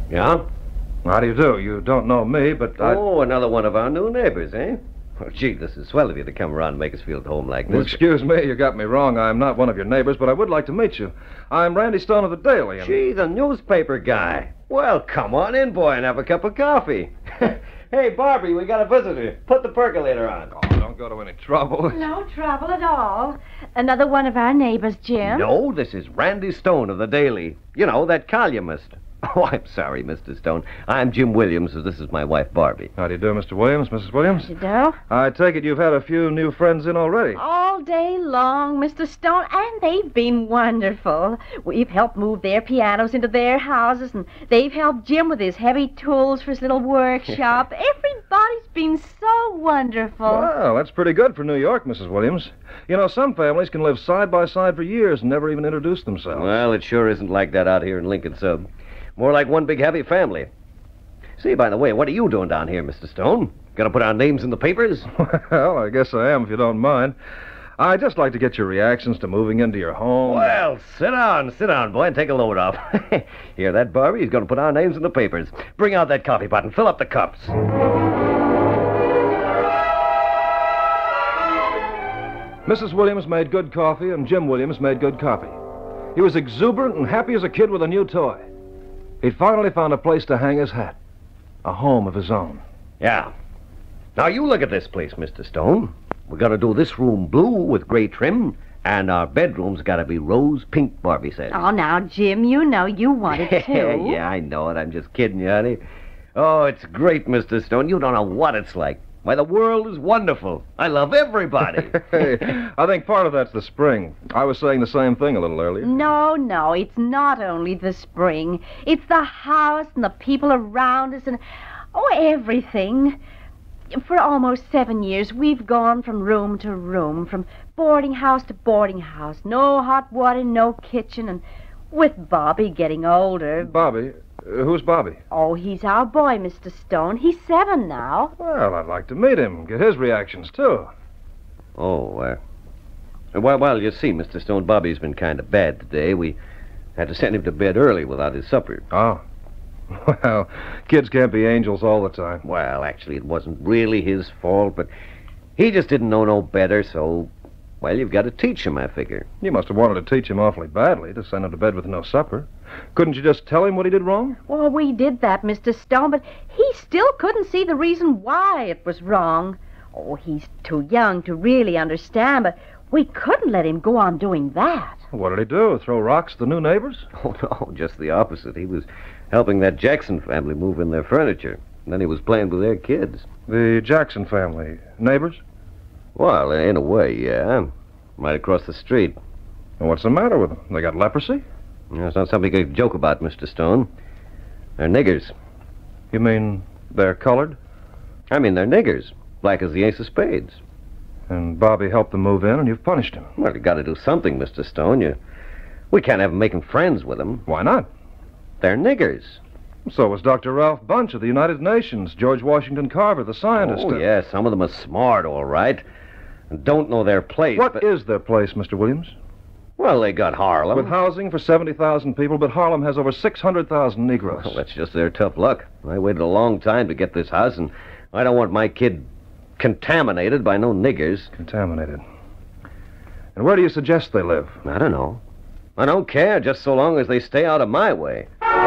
Yeah? How do you do? You don't know me, but Oh, another one of our new neighbors, eh? Well, gee, this is swell of you to come around and make us feel at home like Well, this. excuse me, you got me wrong. I'm not one of your neighbors, but I would like to meet you. I'm Randy Stone of the Daily. Gee, the newspaper guy. Well, come on in, boy, and have a cup of coffee. Hey, Barbie, we got a visitor. Put the percolator on. Oh, don't go to any trouble. No trouble at all. Another one of our neighbors, Jim. No, this is Randy Stone of the Daily. You know, that columnist. Oh, I'm sorry, Mr. Stone. I'm Jim Williams, and this is my wife, Barbie. How do you do, Mr. Williams, Mrs. Williams? You do? I take it you've had a few new friends in already. All day long, Mr. Stone, and they've been wonderful. We've helped move their pianos into their houses, and they've helped Jim with his heavy tools for his little workshop. Everybody's been so wonderful. Well, that's pretty good for New York, Mrs. Williams. You know, some families can live side by side for years and never even introduce themselves. Well, it sure isn't like that out here in Lincoln Sub. More like one big happy family. Say, by the way, what are you doing down here, Mr. Stone? Gonna put our names in the papers? Well, I guess I am, if you don't mind. I'd just like to get your reactions to moving into your home. Well, sit down, boy, and take a load off. Hear that, Barbie? He's gonna put our names in the papers. Bring out that coffee pot and fill up the cups. Mrs. Williams made good coffee, and Jim Williams made good copy. He was exuberant and happy as a kid with a new toy. He'd finally found a place to hang his hat. A home of his own. Yeah. Now, you look at this place, Mr. Stone. We're gonna do this room blue with gray trim, and our bedroom's gotta be rose pink, Barbie says. Oh, now, Jim, you know you wanted to. Yeah, I know it. I'm just kidding you, honey. Oh, it's great, Mr. Stone. You don't know what it's like. Why, the world is wonderful. I love everybody. Hey, I think part of that's the spring. I was saying the same thing a little earlier. No, it's not only the spring. It's the house and the people around us and, everything. For almost 7 years, we've gone from room to room, from boarding house to boarding house. No hot water, no kitchen, and with Bobby getting older... Bobby? Who's Bobby? Oh, he's our boy, Mr. Stone. He's 7 now. Well, I'd like to meet him, get his reactions, too. Oh, well, you see, Mr. Stone, Bobby's been kind of bad today. We had to send him to bed early without his supper. Oh. Well, kids can't be angels all the time. Well, actually, it wasn't really his fault, but he just didn't know no better, so, well, you've got to teach him, I figure. You must have wanted to teach him awfully badly to send him to bed with no supper. Couldn't you just tell him what he did wrong? Well, we did that, Mr. Stone, but he still couldn't see the reason why it was wrong. Oh, he's too young to really understand, but we couldn't let him go on doing that. What did he do? Throw rocks at the new neighbors? Oh, no, just the opposite. He was helping that Jackson family move in their furniture. And then he was playing with their kids. The Jackson family. Neighbors? Well, in a way, yeah. Right across the street. And what's the matter with them? They got leprosy? It's not something you can joke about, Mr. Stone. They're niggers. You mean they're colored? I mean, they're niggers. Black as the ace of spades. And Bobby helped them move in, and you've punished him. Well, you got to do something, Mr. Stone. We can't have him making friends with them. Why not? They're niggers. So was Dr. Ralph Bunche of the United Nations, George Washington Carver, the scientist. Oh, yeah, some of them are smart, all right, and don't know their place. What is their place, Mr. Williams? Well, they got Harlem. With housing for 70,000 people, but Harlem has over 600,000 Negroes. Well, that's just their tough luck. I waited a long time to get this house, and I don't want my kid contaminated by no niggers. Contaminated. And where do you suggest they live? I don't know. I don't care, just so long as they stay out of my way.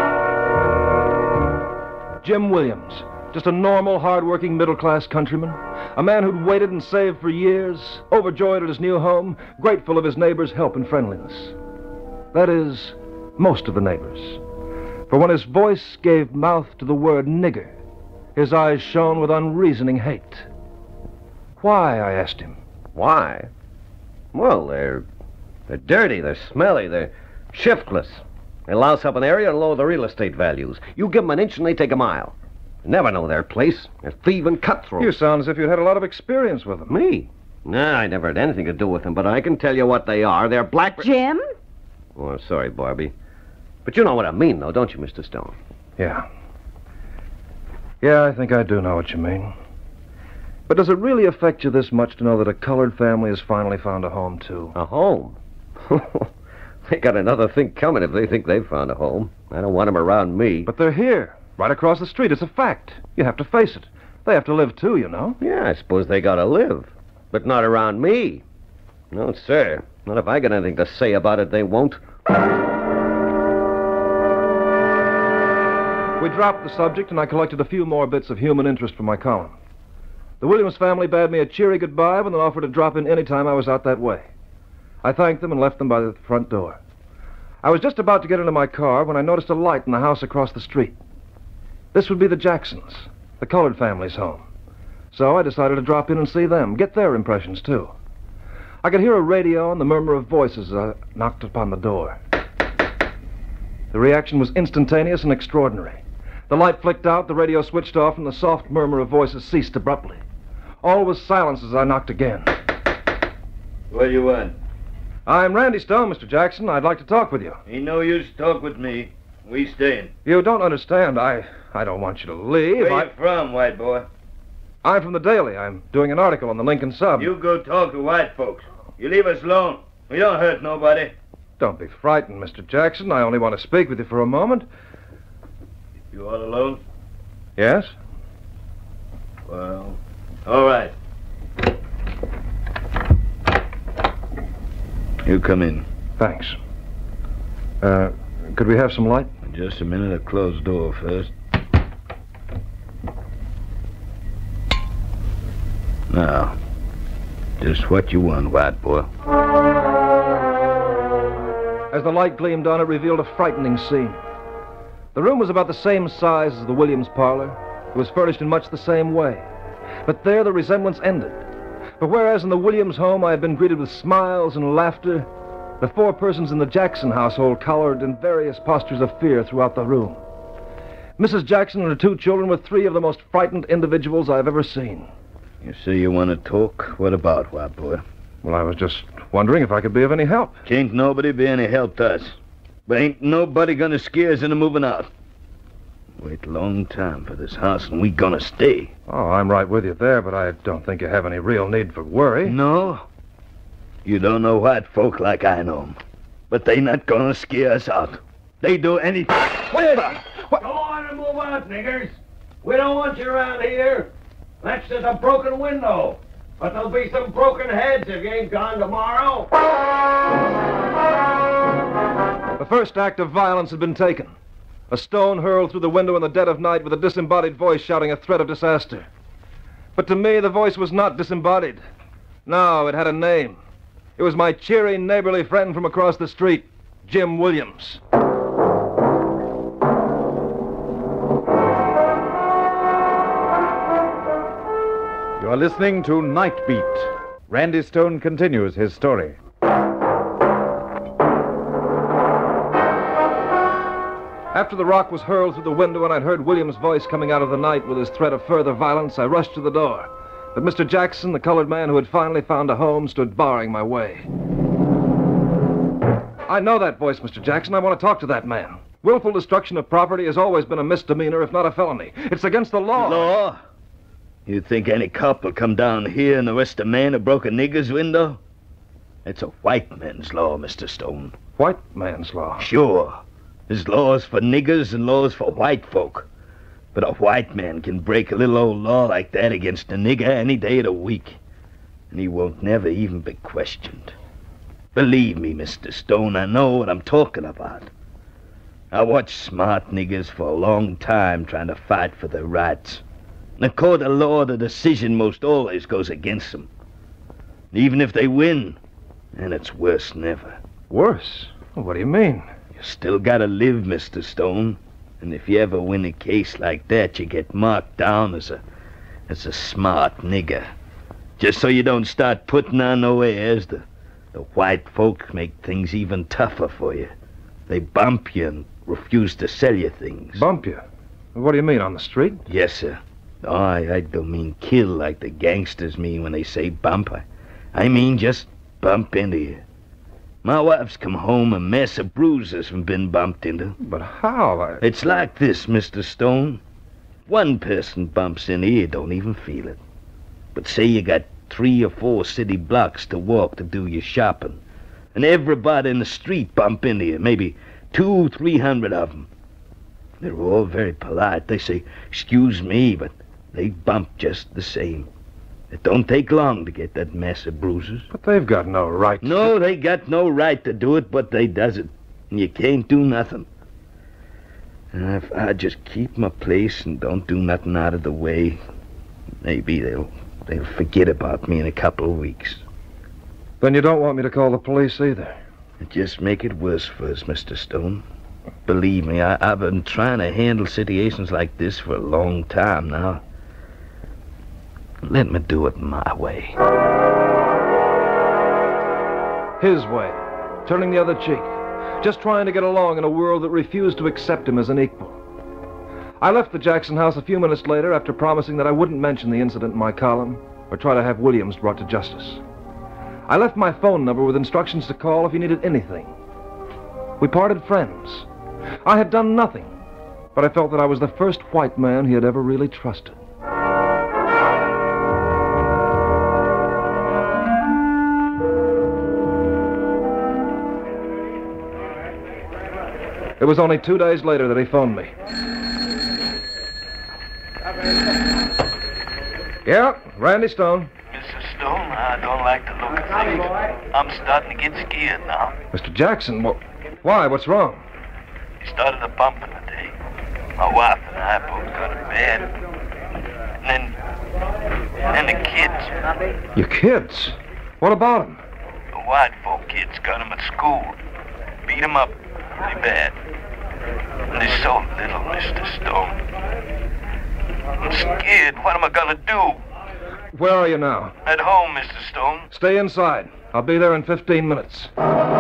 Jim Williams. Just a normal, hard-working, middle-class countryman. A man who'd waited and saved for years, overjoyed at his new home, grateful of his neighbors' help and friendliness. That is, most of the neighbors. For when his voice gave mouth to the word nigger, his eyes shone with unreasoning hate. Why, I asked him. Why? Well, they're dirty, they're smelly, they're shiftless. They louse up an area and lower the real estate values. You give them an inch and they take a mile. They never know their place. They're thieving cutthroats. You sound as if you'd had a lot of experience with them. Me? Nah, I never had anything to do with them, but I can tell you what they are. They're black... Jim? Oh, I'm sorry, Barbie. But you know what I mean, though, don't you, Mr. Stone? Yeah. Yeah, I think I do know what you mean. But does it really affect you this much to know that a colored family has finally found a home, too? A home? They got another thing coming if they think they've found a home. I don't want them around me. But they're here, right across the street. It's a fact. You have to face it. They have to live, too, you know. Yeah, I suppose they gotta live. But not around me. No, sir. Not if I got anything to say about it, they won't. We dropped the subject, and I collected a few more bits of human interest for my column. The Williams family bade me a cheery goodbye when they offered to drop in any time I was out that way. I thanked them and left them by the front door. I was just about to get into my car when I noticed a light in the house across the street. This would be the Jacksons, the colored family's home. So I decided to drop in and see them, get their impressions, too. I could hear a radio and the murmur of voices as I knocked upon the door. The reaction was instantaneous and extraordinary. The light flicked out, the radio switched off, and the soft murmur of voices ceased abruptly. All was silence as I knocked again. What do you want? I'm Randy Stone, Mr. Jackson. I'd like to talk with you. Ain't no use talk with me. We staying. You don't understand. I don't want you to leave. Where you from, white boy? I'm from the Daily. I'm doing an article on the Lincoln Sub. You go talk to white folks. You leave us alone. We don't hurt nobody. Don't be frightened, Mr. Jackson. I only want to speak with you for a moment. You all alone? Yes? Well, all right. You come in. Thanks. Could we have some light? Just a minute. A closed door first. Now, just what you want, white boy. As the light gleamed on, it revealed a frightening scene. The room was about the same size as the Williams parlor. It was furnished in much the same way. But there the resemblance ended. For whereas in the Williams home I had been greeted with smiles and laughter, the four persons in the Jackson household cowered in various postures of fear throughout the room. Mrs. Jackson and her two children were three of the most frightened individuals I've ever seen. You say you want to talk? What about, white boy? Well, I was just wondering if I could be of any help. Can't nobody be any help to us. But ain't nobody gonna scare us into moving out. Wait a long time for this house, and we gonna stay. Oh, I'm right with you there, but I don't think you have any real need for worry. No? You don't know white folk like I know 'em. But they not gonna scare us out. They do anything. Go on and move out, niggers. We don't want you around here. That's just a broken window. But there'll be some broken heads if you ain't gone tomorrow. The first act of violence had been taken. A stone hurled through the window in the dead of night with a disembodied voice shouting a threat of disaster. But to me, the voice was not disembodied. No, it had a name. It was my cheery, neighborly friend from across the street, Jim Williams. You are listening to Night Beat. Randy Stone continues his story. After the rock was hurled through the window and I'd heard Williams' voice coming out of the night with his threat of further violence, I rushed to the door. But Mr. Jackson, the colored man who had finally found a home, stood barring my way. I know that voice, Mr. Jackson. I want to talk to that man. Willful destruction of property has always been a misdemeanor, if not a felony. It's against the law. Law? You think any cop will come down here and arrest a man who broke a nigger's window? It's a white man's law, Mr. Stone. White man's law. Sure. There's laws for niggers and laws for white folk. But a white man can break a little old law like that against a nigger any day of the week. And he won't never even be questioned. Believe me, Mr. Stone, I know what I'm talking about. I watched smart niggers for a long time trying to fight for their rights. In a court of law, the decision most always goes against them. Even if they win, and it's worse than ever. Worse? What do you mean? You still gotta live, Mr. Stone. And if you ever win a case like that, you get marked down as a smart nigger. Just so you don't start putting on no airs, the white folk make things even tougher for you. They bump you and refuse to sell you things. Bump you? What do you mean, on the street? Yes, sir. Oh, I don't mean kill like the gangsters mean when they say bump. I mean just bump into you. My wife's come home a mess of bruises from being bumped into. But how? It's like this, Mr. Stone. One person bumps into you, don't even feel it. But say you got 3 or 4 city blocks to walk to do your shopping. And everybody in the street bump into you, maybe 200-300 of them. They're all very polite. They say, "Excuse me," but they bump just the same. It don't take long to get that mess of bruises. But they've got no right. No, they got no right to do it, but they does it. And you can't do nothing. And if I just keep my place and don't do nothing out of the way, maybe they'll forget about me in a couple of weeks. Then you don't want me to call the police either. It just make it worse for us, Mr. Stone. Believe me, I've been trying to handle situations like this for a long time now. Let me do it my way. His way. Turning the other cheek. Just trying to get along in a world that refused to accept him as an equal. I left the Jackson house a few minutes later after promising that I wouldn't mention the incident in my column or try to have Williams brought to justice. I left my phone number with instructions to call if he needed anything. We parted friends. I had done nothing, but I felt that I was the first white man he had ever really trusted. It was only 2 days later that he phoned me. Yeah, Randy Stone. Mr. Stone, I don't like the look of things. I'm starting to get scared now. Mr. Jackson, why? What's wrong? He started a bumping today. My wife and I both got it bad. And then the kids. Your kids? What about them? The white folk kids got them at school. Beat them up pretty bad. And they're so little, Mr. Stone. I'm scared. What am I gonna do? Where are you now? At home, Mr. Stone. Stay inside. I'll be there in 15 minutes.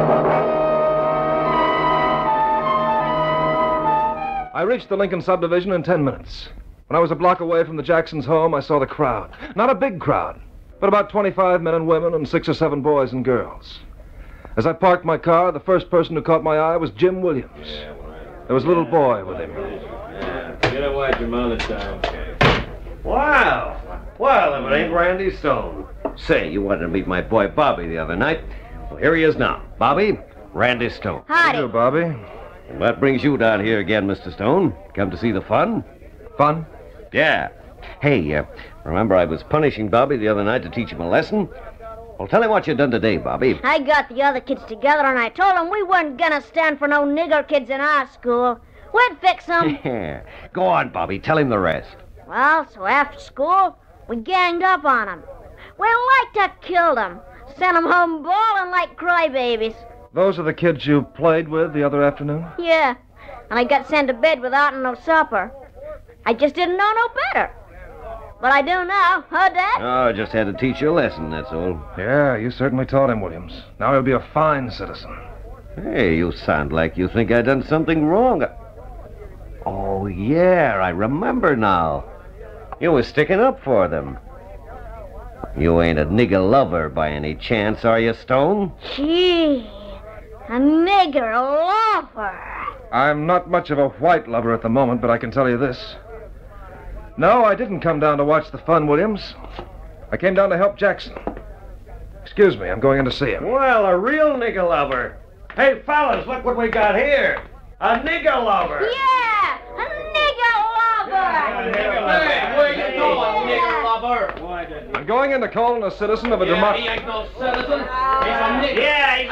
I reached the Lincoln subdivision in 10 minutes. When I was a block away from the Jacksons' home, I saw the crowd. Not a big crowd, but about 25 men and women and 6 or 7 boys and girls. As I parked my car, the first person who caught my eye was Jim Williams. There was a little boy with him. Get away, your mother down. Wow. Well, if it ain't Randy Stone. Say, you wanted to meet my boy Bobby the other night. Well, here he is now. Bobby, Randy Stone. Howdy. Hello, Bobby. And what brings you down here again, Mr. Stone? Come to see the fun? Fun? Yeah. Hey, remember I was punishing Bobby the other night to teach him a lesson? Well, tell him what you done today, Bobby. I got the other kids together and I told them we weren't gonna stand for no nigger kids in our school. We'd fix them. Yeah. Go on, Bobby. Tell him the rest. Well, so after school, we ganged up on them. We like to kill them. Sent them home bawling like crybabies. Those are the kids you played with the other afternoon? Yeah. And I got sent to bed without no supper. I just didn't know no better. But I do now, huh, Dad? Oh, I just had to teach you a lesson, that's all. Yeah, you certainly taught him, Williams. Now he'll be a fine citizen. Hey, you sound like you think I done something wrong. Oh, yeah, I remember now. You was sticking up for them. You ain't a nigger lover by any chance, are you, Stone? Gee, a nigger lover. I'm not much of a white lover at the moment, but I can tell you this. No, I didn't come down to watch the fun, Williams. I came down to help Jackson. Excuse me, I'm going in to see him. Well, a real nigger lover. Hey, fellas, look what we got here. A nigger lover. Yeah, a nigger lover. Hey, where you going, nigger lover? I'm going in to call on a citizen of a democracy. He ain't no citizen. He's a nigger. Yeah, he's a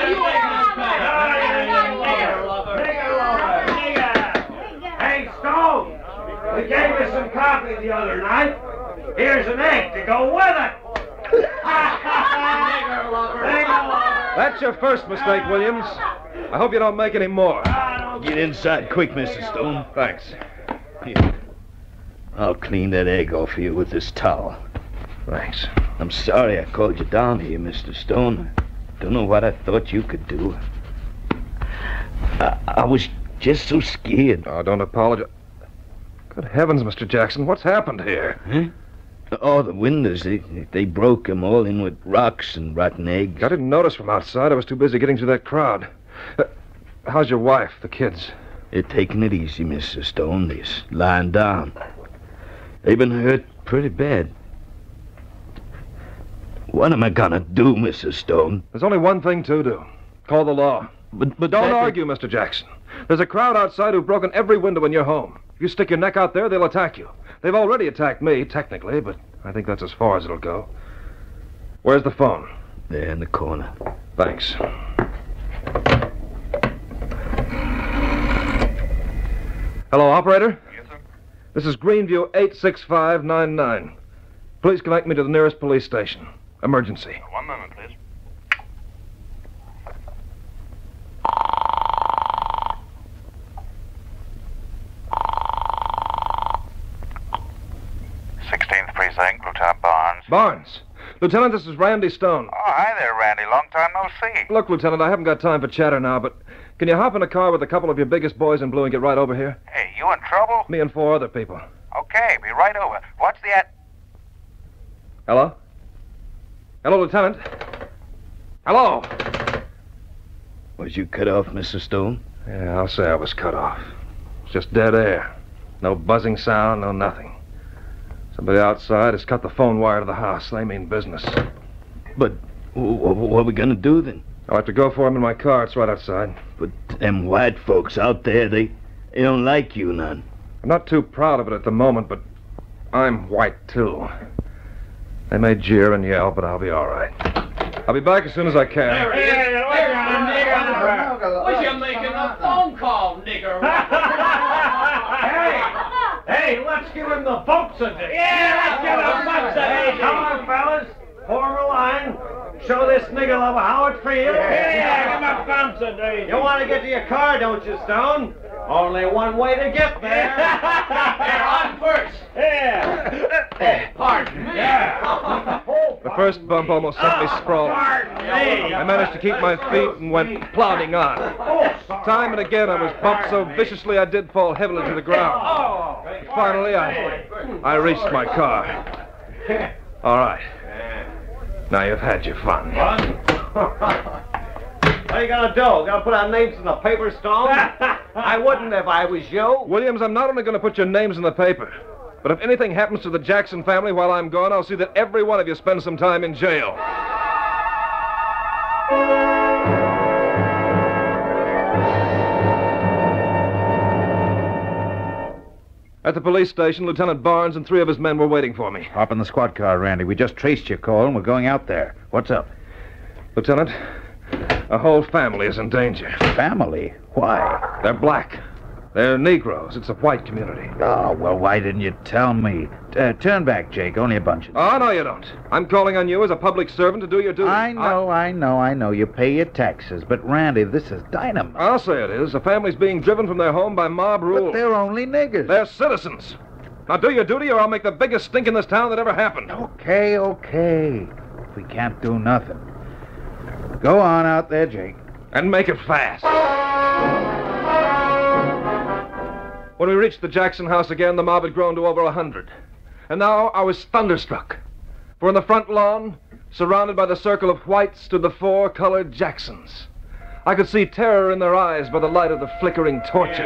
Nigger lover. Nigger. Hey, Stone. We gave you some coffee the other night. Here's an egg to go with it. Nigger lover. That's your first mistake, Williams. I hope you don't make any more. Get inside quick, Mr. Stone. Thanks. Here. I'll clean that egg off of you with this towel. Thanks. I'm sorry I called you down here, Mr. Stone. Don't know what I thought you could do. I was just so scared. Oh, don't apologize. Good heavens, Mr. Jackson, what's happened here? Huh? Oh, the windows, they broke them all in with rocks and rotten eggs. I didn't notice from outside. I was too busy getting through that crowd. How's your wife, the kids? They're taking it easy, Mr. Stone. They're just lying down. They've been hurt pretty bad. What am I gonna do, Mr. Stone? There's only one thing to do. Call the law. But don't argue, Mr. Jackson. There's a crowd outside who've broken every window in your home. If you stick your neck out there, they'll attack you. They've already attacked me, technically, but I think that's as far as it'll go. Where's the phone? There in the corner. Thanks. Hello, operator? Yes, sir? This is Greenview 86599. Please connect me to the nearest police station. Emergency. 1 moment, please. Precinct, Lieutenant Barnes. Barnes. Lieutenant, this is Randy Stone. Oh, hi there, Randy. Long time no see. Look, Lieutenant, I haven't got time for chatter now, but can you hop in a car with a couple of your biggest boys in blue and get right over here? Hey, you in trouble? Me and 4 other people. Okay, be right over. What's the Hello? Hello, Lieutenant? Hello? Was you cut off, Mr. Stone? Yeah, I'll say I was cut off. It's just dead air. No buzzing sound, no nothing. Somebody outside has cut the phone wire to the house. They mean business. But what are we gonna do then? I'll have to go for him in my car. It's right outside. But them white folks out there, they don't like you none. I'm not too proud of it at the moment, but I'm white, too. They may jeer and yell, but I'll be all right. I'll be back as soon as I can. Was you making a phone call, nigger? Hey, let's give him the bumps a day. Yeah, let's give him the bumps a day. Hey, come on, fellas. Form a line. Show this nigger lover how it feels. Yeah, give him a bumps a day. You want to get to your car, don't you, Stone? Only one way to get there. You're on first. Yeah. Pardon me. Yeah. The first bump almost sent me sprawling. Pardon me. I managed to keep my feet and went plodding on. Time and again I was bumped so viciously I did fall heavily to the ground. Finally, I reached my car. All right. Now you've had your fun. What are you gonna do? Gonna put our names in the paper, Stone? I wouldn't if I was you. Williams, I'm not only going to put your names in the paper, but if anything happens to the Jackson family while I'm gone, I'll see that every one of you spends some time in jail. At the police station, Lieutenant Barnes and 3 of his men were waiting for me. Hop in the squad car, Randy. We just traced your call, and we're going out there. What's up? Lieutenant, a whole family is in danger. Family? Why? They're black. They're Negroes. It's a white community. Oh, well, why didn't you tell me? Turn back, Jake. Only a bunch of... Oh, no, you don't. I'm calling on you as a public servant to do your duty. I know. You pay your taxes. But, Randy, this is dynamite. I'll say it is. A family's being driven from their home by mob rule. But they're only niggers. They're citizens. Now do your duty or I'll make the biggest stink in this town that ever happened. Okay. We can't do nothing. Go on out there, Jake. And make it fast. When we reached the Jackson house again, the mob had grown to over 100. And now I was thunderstruck. For in the front lawn, surrounded by the circle of whites, stood the 4 colored Jacksons. I could see terror in their eyes by the light of the flickering torches.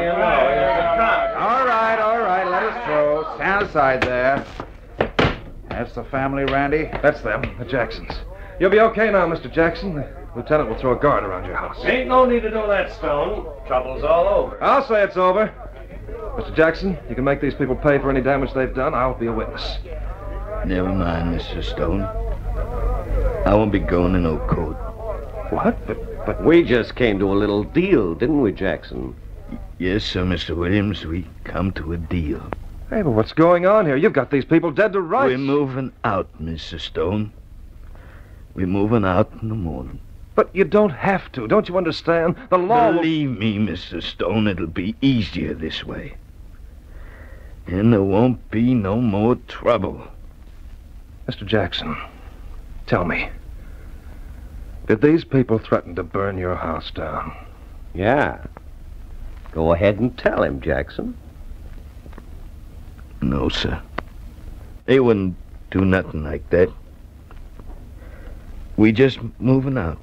All right. Let us through. Stand aside there. That's the family, Randy. That's them, the Jacksons. You'll be okay now, Mr. Jackson. The lieutenant will throw a guard around your house. Ain't no need to do that, Stone. Trouble's all over. I'll say it's over. Mr. Jackson, you can make these people pay for any damage they've done. I'll be a witness. Never mind, Mr. Stone. I won't be going to no court. What? But we just came to a little deal, didn't we, Jackson? Yes, sir, Mr. Williams. We come to a deal. Hey, but what's going on here? You've got these people dead to rights. We're moving out, Mr. Stone. We're moving out in the morning. But you don't have to. Don't you understand? The law will... Believe me, Mr. Stone, it'll be easier this way. And there won't be no more trouble. Mr. Jackson, tell me, did these people threaten to burn your house down? Yeah. Go ahead and tell him, Jackson. No, sir. They wouldn't do nothing like that. We just moving out.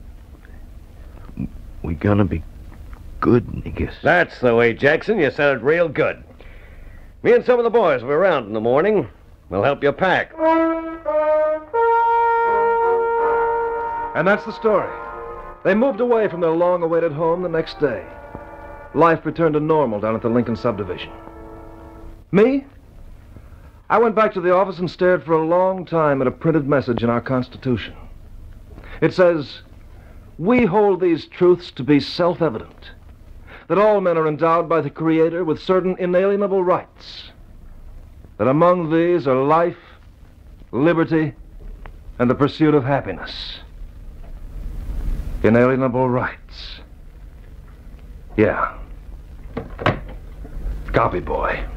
We gonna be good niggas. That's the way, Jackson. You said it real good. Me and some of the boys will be around in the morning. We'll help you pack. And that's the story. They moved away from their long-awaited home the next day. Life returned to normal down at the Lincoln subdivision. Me? I went back to the office and stared for a long time at a printed message in our Constitution. It says, "We hold these truths to be self-evident, that all men are endowed by the Creator with certain inalienable rights, that among these are life, liberty, and the pursuit of happiness." Inalienable rights. Yeah. Copy, boy.